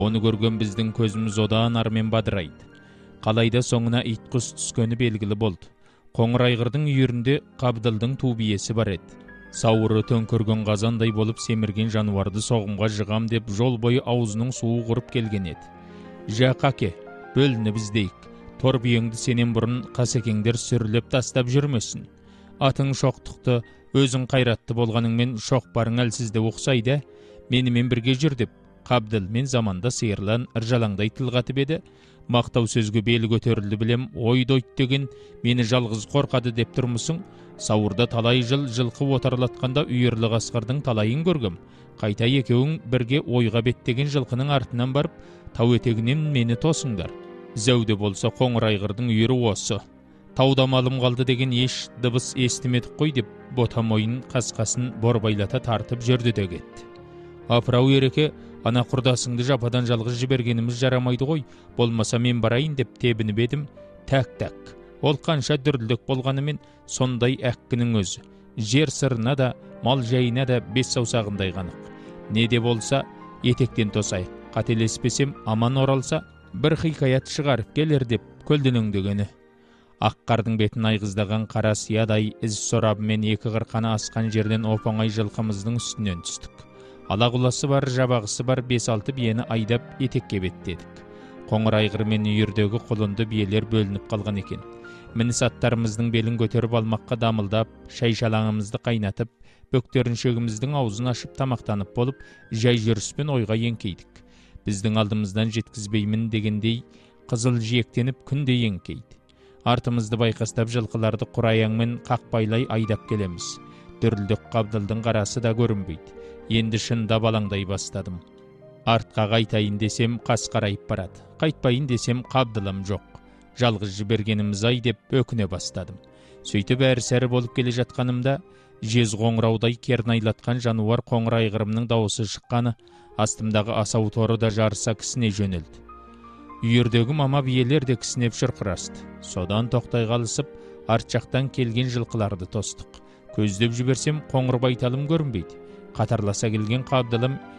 Оны көрген біздің көзіміз одан армен бадырайды. Қалайда соңына ит құс түскені белгілі болды. Қоңыр айғырдың үйірінде Қабдылдың ту биесі бар еді. Сауыры төңкерген қазандай болып семірген жануарды соғымға жығам деп жол бойы аузының суы құрып келген еді. «Жа қаке, бөліні біздейік. Тор биеңді сенен бұрын қасекеңдер сүріліп тастап жүрмесін. Атың шоқтықты, өзің қайратты болғаныңмен шоқпарың әлсізде оқсайды, менімен бірге жүр» деп Қабдыл мен заманда сиырлан ыржалаңдай тіл қатып еді. Мақтау сөзге белі көтерілді білем, ойдойт деген мені жалғыз қорқады деп тұрмысың. Сауырда талай жыл жылқы отарлатқанда үйірлі қасқырдың талайын көргім. Қайта екеуің бірге ойға беттеген жылқының артынан барып, тау етегінен мені тосыңдар. Зәуде болса қоңыр айғырдың үйірі осы. Тауда малым қалды деген еш дыбыс естімедік қой деп бота мойын қасқасын борбайлата тартып жүрді де кетті. Апырау ереке, ана құрдасыңды жападан жалғыз жібергеніміз жарамайды ғой, болмаса мен барайын деп тебініп едім. Тәк, ол қанша дүрлік болғанымен сондай әккінің өзі. Жер сырына да, мал жайына да бес саусағындай қанық. Не де болса, етектен тосайық. Қателеспесем, аман оралса, бір хикаят шығарып келер деп көлденеңдегені. Аққардың бетін айғыздаған қара сиядай із сорабымен екі қырқаны асқан жерден оп-оңай жылқымыздың үстінен түстік. Алағұласы бар, жабағысы бар 5-6 биені айдап етекке беттедік. Қоңыр айғыр мен үйірдегі құлынды биелер бөлініп қалған екен. Мініс аттарымыздың белін көтеріп алмаққа дамылдап, шай-шалаңымызды қайнатып, бөктеріншегіміздің аузын ашып тамақтанып болып, жай жүріспен ойға еңкейдік. Біздің алдымыздан жеткізбеймін дегендей қызыл жиектеніп күнде еңкейді. Артымызды байқастап жылқыларды құраяңмен қақпайлай айдап келеміз. Дүрлдік Қабдылдың қарасы да көрінбейді. Енді шында балаңдай бастадым. Артқа қайтайын десем қас қарайып барады. Қайтпайын десем Қабдылым жоқ. Жалғыз жібергеніміз ай деп өкіне бастадым. Сөйтіп әрі-сәрі болып келе жатқанымда, жез қоңыраудай кернайлатқан жануар қоңыр айғырымның дауысы шыққаны, астымдағы асау торы да жарыса кісіне жөнелді. Үйірдегі мама биелер де кісінеп шұрқырасты. Содан тоқтай қалысып, арт жақтан келген жылқыларды тостық. Көздеп жіберсем қоңыр байталым көрінбейді. Қатарласа келген Қабдылым